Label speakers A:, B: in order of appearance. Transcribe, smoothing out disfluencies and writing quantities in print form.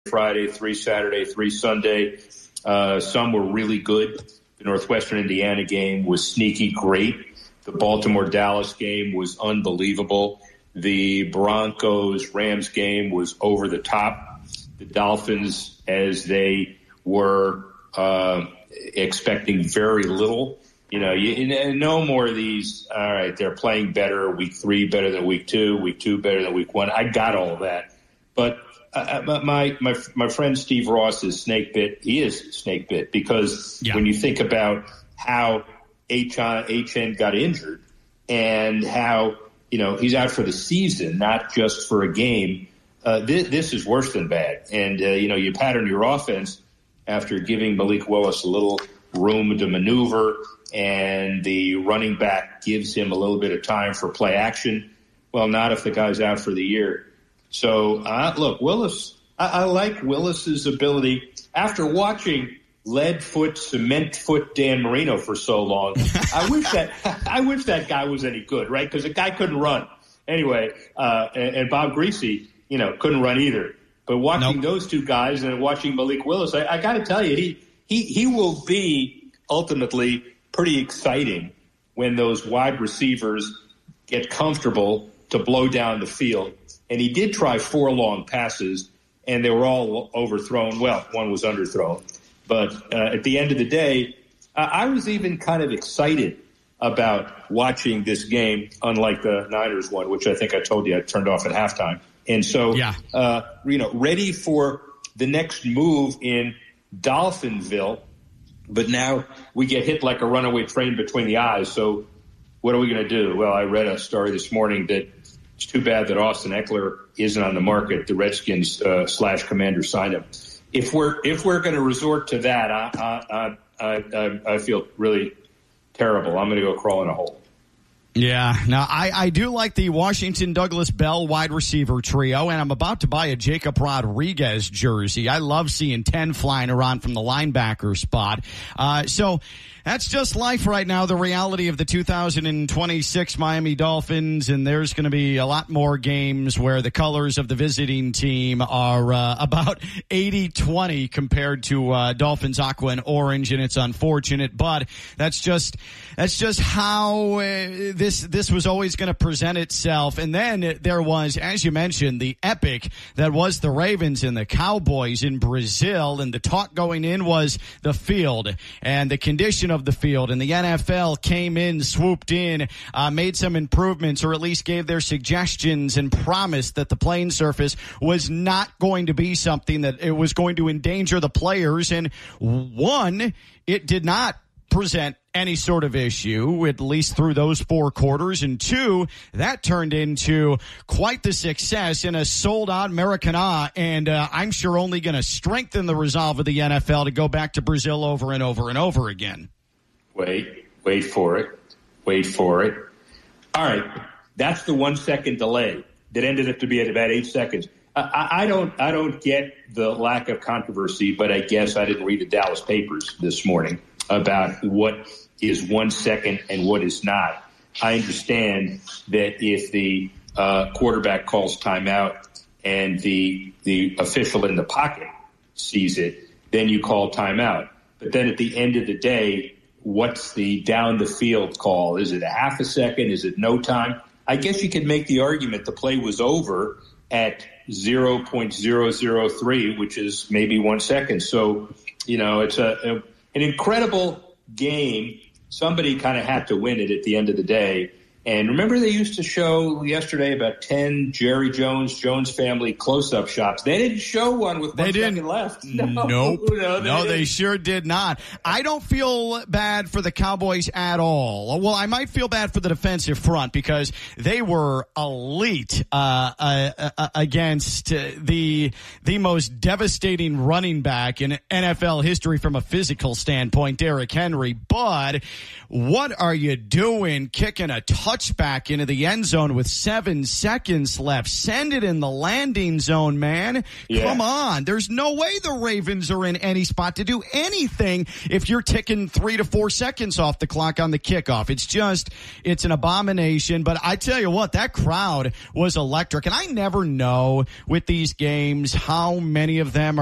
A: Friday, 3 Saturday, 3 Sunday. Some were really good. The Northwestern Indiana game was sneaky great. The Baltimore-Dallas game was unbelievable. The Broncos-Rams game was over the top. The Dolphins, as they were expecting very little, no more of these, all right, they're playing better, week 3 better than week 2, week 2 better than week 1. I got all of that. But my friend Steve Ross is snake bit. He is snake bit because when you think about how HN got injured and how, he's out for the season, not just for a game, this is worse than bad. And, you pattern your offense after giving Malik Willis a little room to maneuver, and the running back gives him a little bit of time for play action. Well, not if the guy's out for the year. So, look, Willis, I like Willis's ability. After watching lead foot, cement foot Dan Marino for so long, I wish that guy was any good, right? Because the guy couldn't run. Anyway, and Bob Greasy, couldn't run either. But watching those two guys and watching Malik Willis, I got to tell you, he will be ultimately pretty exciting when those wide receivers get comfortable to blow down the field. And he did try 4 long passes, and they were all overthrown. Well, one was underthrown. But at the end of the day, I was even kind of excited about watching this game, unlike the Niners one, which I think I told you I turned off at halftime. And so, ready for the next move in Dolphinville. But now we get hit like a runaway train between the eyes. So what are we going to do? Well, I read a story this morning that it's too bad that Austin Eckler isn't on the market. The Redskins / Commander signed him. If we're going to resort to that, I feel really terrible. I'm going to go crawl in a hole.
B: Yeah. Now, I do like the Washington Douglas Bell wide receiver trio, and I'm about to buy a Jacob Rodriguez jersey. I love seeing 10 flying around from the linebacker spot. So that's just life right now, the reality of the 2026 Miami Dolphins, and there's going to be a lot more games where the colors of the visiting team are about 80-20 compared to Dolphins aqua and orange, and it's unfortunate, but that's just how this was always going to present itself. And then there was, as you mentioned, the epic that was the Ravens and the Cowboys in Brazil, and the talk going in was the field and the condition of the field, and the NFL came in, swooped in, made some improvements, or at least gave their suggestions and promised that the playing surface was not going to be something that it was going to endanger the players. And one, it did not present any sort of issue, at least through those 4 quarters. And 2, that turned into quite the success in a sold-out Maracanã, and I'm sure only going to strengthen the resolve of the NFL to go back to Brazil over and over and over again.
A: Wait for it. All right, that's the 1 second delay that ended up to be at about 8 seconds. I don't get the lack of controversy, but I guess I didn't read the Dallas papers this morning about what is 1 second and what is not. I understand that if the quarterback calls timeout and the official in the pocket sees it, then you call timeout. But then at the end of the day, what's the down the field call? Is it a half a second? Is it no time? I guess you could make the argument the play was over at 0.003, which is maybe 1 second. So, it's an incredible game. Somebody kind of had to win it at the end of the day. And remember they used to show yesterday about 10 Jerry Jones family close-up shots. They didn't show one with 1 second left.
B: No, they sure did not. I don't feel bad for the Cowboys at all. Well, I might feel bad for the defensive front because they were elite against the most devastating running back in NFL history from a physical standpoint, Derrick Henry. But what are you doing kicking a touchdown touchback into the end zone with 7 seconds left. Send it in the landing zone, man. Yeah. Come on. There's no way the Ravens are in any spot to do anything if you're ticking 3 to 4 seconds off the clock on the kickoff. It's an abomination. But I tell you what, that crowd was electric. And I never know with these games how many of them